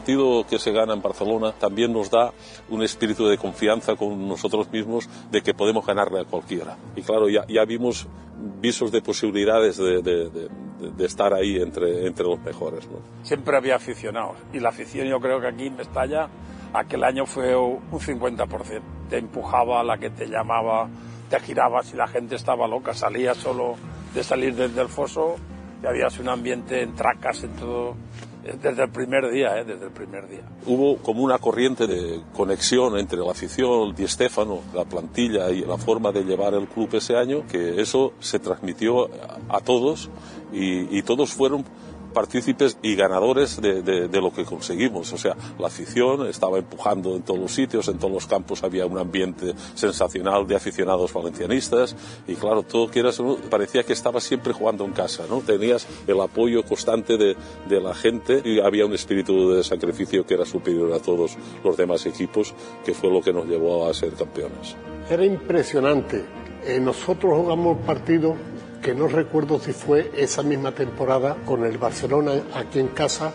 partido que se gana en Barcelona también nos da un espíritu de confianza con nosotros mismos de que podemos ganarle a cualquiera. Y claro, ya vimos visos de posibilidades de estar ahí entre los mejores, ¿no? Siempre había aficionados y la afición, yo creo que aquí en Mestalla aquel año fue un 50%. Te empujaba, la que te llamaba, te girabas y la gente estaba loca. Salías solo de salir desde el foso y había un ambiente en tracas, en todo, desde el primer día, desde el primer día. Hubo como una corriente de conexión entre la afición, Di Stéfano, la plantilla y la forma de llevar el club ese año, que eso se transmitió a todos y todos fueron partícipes y ganadores de lo que conseguimos. O sea, la afición estaba empujando en todos los sitios, en todos los campos había un ambiente sensacional de aficionados valencianistas y claro, todo quieras, ¿no? Parecía que estabas siempre jugando en casa, ¿no? Tenías el apoyo constante de la gente y había un espíritu de sacrificio que era superior a todos los demás equipos, que fue lo que nos llevó a ser campeones. Era impresionante. Nosotros jugamos partidos que no recuerdo si fue esa misma temporada con el Barcelona aquí en casa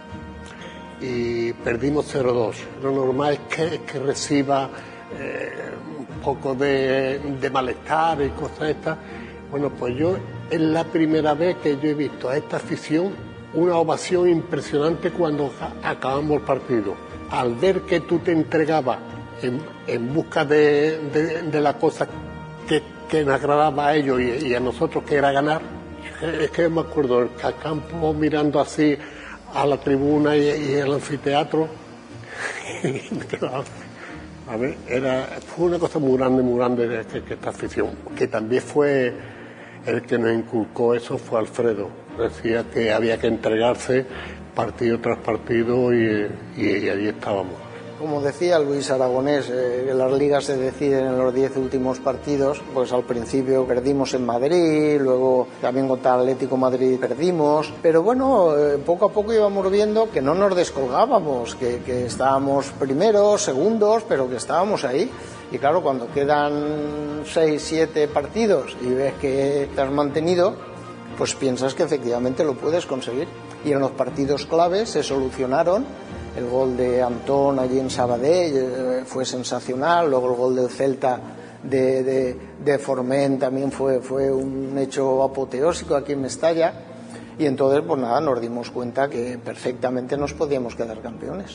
y perdimos 0-2. Lo normal es que reciba un poco de malestar y cosas estas. Bueno, pues es la primera vez que yo he visto a esta afición una ovación impresionante cuando acabamos el partido. Al ver que tú te entregabas en busca de la cosa que nos agradaba a ellos y a nosotros, que era ganar. Es que me acuerdo el campo mirando así a la tribuna y el anfiteatro. A ver, fue una cosa muy grande que esta afición, que también fue el que nos inculcó eso, fue Alfredo. Decía que había que entregarse partido tras partido y ahí estábamos. Como decía Luis Aragonés, las ligas se deciden en los 10 últimos partidos. Pues al principio perdimos en Madrid, luego también contra el Atlético Madrid perdimos, pero bueno, poco a poco íbamos viendo que no nos descolgábamos, que estábamos primeros, segundos, pero que estábamos ahí. Y claro, cuando quedan 6, 7 partidos y ves que te has mantenido, pues piensas que efectivamente lo puedes conseguir. Y en los partidos claves se solucionaron. El gol de Antón allí en Sabadell fue sensacional, luego el gol del Celta de Forment también fue un hecho apoteósico aquí en Mestalla, y entonces pues nada, nos dimos cuenta que perfectamente nos podíamos quedar campeones.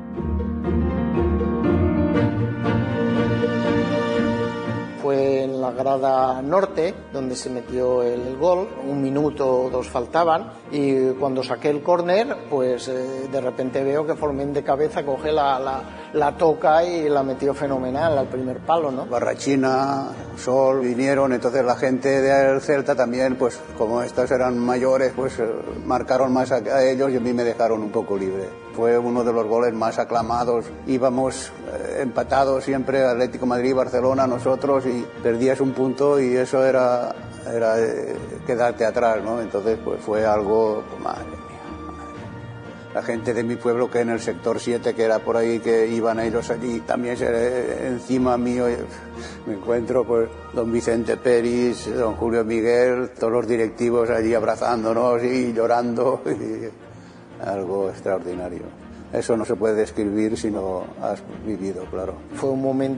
Fue en la grada norte donde se metió el gol, 1 minuto o 2 faltaban, y cuando saqué el córner, pues de repente veo que Forment de cabeza coge la toca y la metió fenomenal al primer palo, ¿no? Barrachina, Sol vinieron, entonces la gente del Celta también, pues como estos eran mayores, pues marcaron más a ellos y a mí me dejaron un poco libre. Fue uno de los goles más aclamados. Íbamos empatados siempre, Atlético Madrid, Barcelona, nosotros, y perdías un punto y eso era quedarte atrás, ¿no? Entonces pues fue algo, pues, madre mía. La gente de mi pueblo, que en el sector 7, que era por ahí, que iban ellos allí, también encima mío me encuentro pues don Vicente Peris, don Julio Miguel, todos los directivos allí abrazándonos y llorando, y algo extraordinario. Eso no se puede describir si no has vivido, claro. Fue un momento